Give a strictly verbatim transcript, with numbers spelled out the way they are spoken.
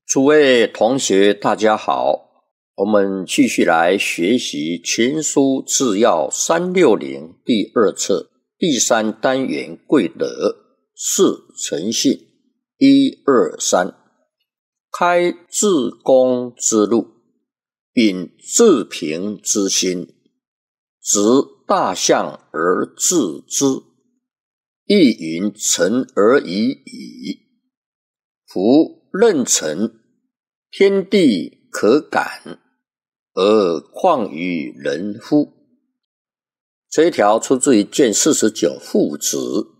诸位同学大家好，我们继续来学习全书治要三六零第二册第三单元贵德四诚信一二三，开自公之路，秉自平之心，执大象而治之，亦云诚而已矣。夫任诚，天地可感，而况于人乎？这一条出自于卷四十九父子。